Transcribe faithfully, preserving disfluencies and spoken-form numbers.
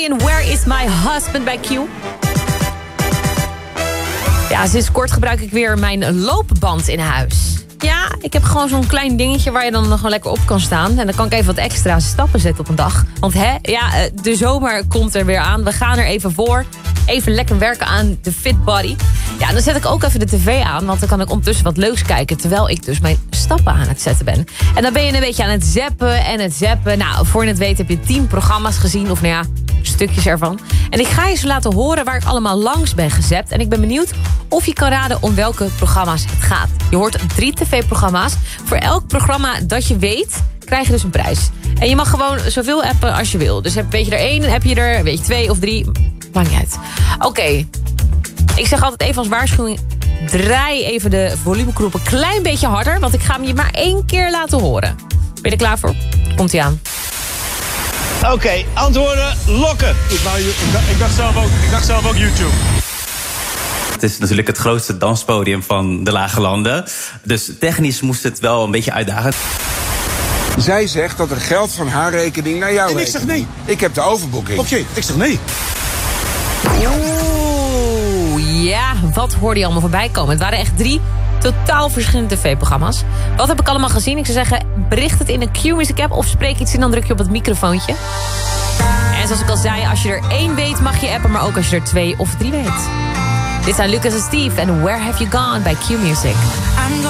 en Where is my husband bij Q. Ja, sinds kort gebruik ik weer mijn loopband in huis. Ja, ik heb gewoon zo'n klein dingetje waar je dan nog wel lekker op kan staan. En dan kan ik even wat extra stappen zetten op een dag. Want hè, ja, de zomer komt er weer aan. We gaan er even voor. Even lekker werken aan de fit body. Ja, en dan zet ik ook even de tv aan. Want dan kan ik ondertussen wat leuks kijken. Terwijl ik dus mijn stappen aan het zetten ben. En dan ben je een beetje aan het zappen en het zappen. Nou, voor je het weet heb je tien programma's gezien. Of nou ja, stukjes ervan. En ik ga je zo laten horen waar ik allemaal langs ben gezapt. En ik ben benieuwd of je kan raden om welke programma's het gaat. Je hoort drie tv-programma's. Voor elk programma dat je weet, krijg je dus een prijs. En je mag gewoon zoveel appen als je wil. Dus heb, weet je er één, heb je er weet je twee of drie. Maakt niet uit. Oké. Okay. Ik zeg altijd even als waarschuwing, draai even de volumeknop een klein beetje harder. Want ik ga hem je maar één keer laten horen. Ben je er klaar voor? Komt-ie aan. Oké, okay, antwoorden lokken. Ik, wou, ik, dacht, ik, dacht zelf ook, ik dacht zelf ook YouTube. Het is natuurlijk het grootste danspodium van de Lage Landen. Dus technisch moest het wel een beetje uitdagen. Zij zegt dat er geld van haar rekening naar jou En rekening. ik zeg nee. Ik heb de overboeking. Oké, okay, ik zeg nee. Oeh, ja, wat hoorde je allemaal voorbij komen? Het waren echt drie totaal verschillende tv-programma's. Wat heb ik allemaal gezien? Ik zou zeggen, bericht het in de Q-Music app of spreek iets in, dan druk je op het microfoontje. En zoals ik al zei, als je er één weet mag je appen, maar ook als je er twee of drie weet. Dit zijn Lucas en Steve en Where Have You Gone bij Q-Music.